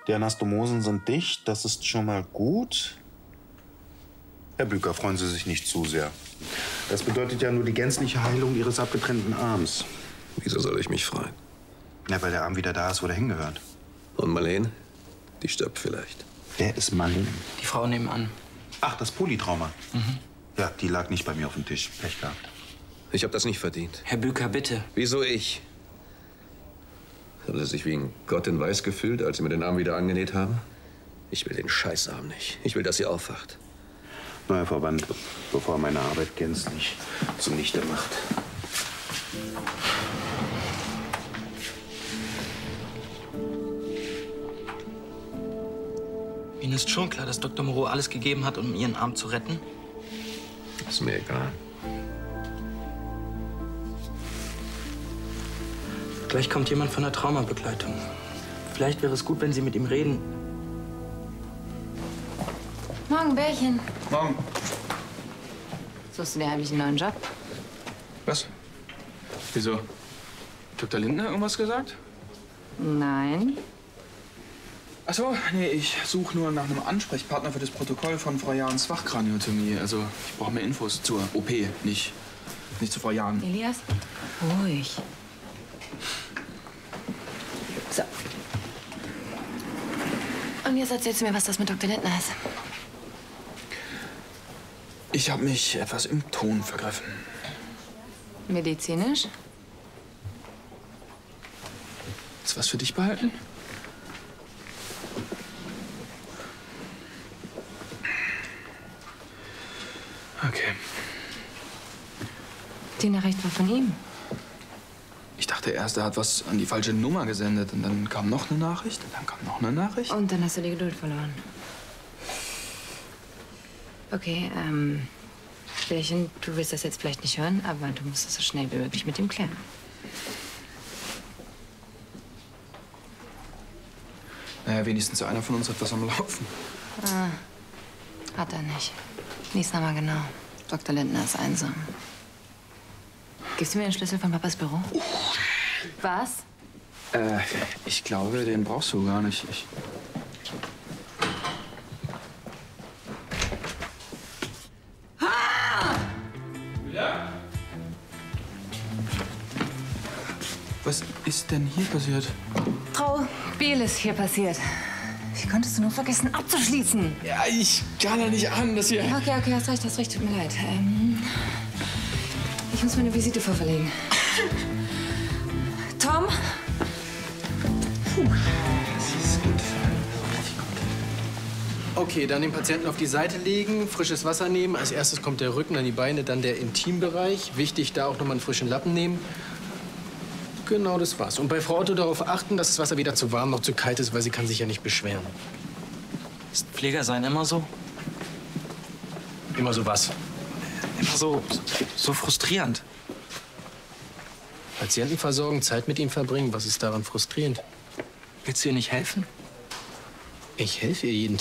Die Anastomosen sind dicht, das ist schon mal gut. Herr Büker, freuen Sie sich nicht zu sehr. Das bedeutet ja nur die gänzliche Heilung Ihres abgetrennten Arms. Wieso soll ich mich freuen? Ja, weil der Arm wieder da ist, wo der hingehört. Und Marlene? Die stirbt vielleicht. Wer ist Marlene? Die Frau nebenan. Ach, das Polytrauma. Mhm. Ja, die lag nicht bei mir auf dem Tisch. Pech gehabt. Ich habe das nicht verdient. Herr Büker, bitte. Wieso ich? Haben Sie sich wie ein Gott in Weiß gefühlt, als Sie mir den Arm wieder angenäht haben? Ich will den Scheißarm nicht. Ich will, dass sie aufwacht. Na, Herr Verband, bevor er meine Arbeit gänzlich zunichte macht. Ihnen ist schon klar, dass Dr. Moreau alles gegeben hat, um Ihren Arm zu retten? Ist mir egal. Gleich kommt jemand von der Traumabegleitung. Vielleicht wäre es gut, wenn Sie mit ihm reden. Morgen, Bärchen. Morgen. Suchst du dir heimlich einen neuen Job? Was? Wieso? Dr. Lindner irgendwas gesagt? Nein. Ach so, nee, ich suche nur nach einem Ansprechpartner für das Protokoll von Frau Jahns Fachkraniotomie. Also, ich brauche mehr Infos zur OP, nicht zu Frau Jahn. Elias, ruhig. So. Und jetzt erzählst du mir, was das mit Dr. Lindner ist. Ich habe mich etwas im Ton vergriffen. Medizinisch? Ist was für dich behalten? Okay. Die Nachricht war von ihm. Ich dachte erst, er hat was an die falsche Nummer gesendet. Und dann kam noch eine Nachricht. Und dann kam noch eine Nachricht. Und dann hast du die Geduld verloren. Okay, Bärchen, du willst das jetzt vielleicht nicht hören, aber du musst es so schnell wie möglich mit ihm klären. Naja, wenigstens einer von uns hat was am Laufen. Ah, hat er nicht. Lies noch mal genau. Dr. Lindner ist einsam. Gibst du mir den Schlüssel von Papas Büro? Was? Ich glaube, den brauchst du gar nicht. Ja? Was ist denn hier passiert? Frau Biel ist hier passiert. Wie konntest du nur vergessen, abzuschließen? Ja, ich kann ja nicht ahnen, dass hier... Okay, hast recht, tut mir leid. Ich muss meine Visite vorverlegen. Tom? Das ist gut. Okay, dann den Patienten auf die Seite legen, frisches Wasser nehmen. Als erstes kommt der Rücken, dann die Beine, dann der Intimbereich. Wichtig, da auch noch mal einen frischen Lappen nehmen. Genau, das war's. Und bei Frau Otto darauf achten, dass das Wasser weder zu warm noch zu kalt ist, weil sie kann sich ja nicht beschweren. Ist Pfleger sein immer so? Immer so was. Immer so frustrierend. Patienten versorgen, Zeit mit ihm verbringen. Was ist daran frustrierend? Willst du ihr nicht helfen? Ich helfe ihr jeden Tag.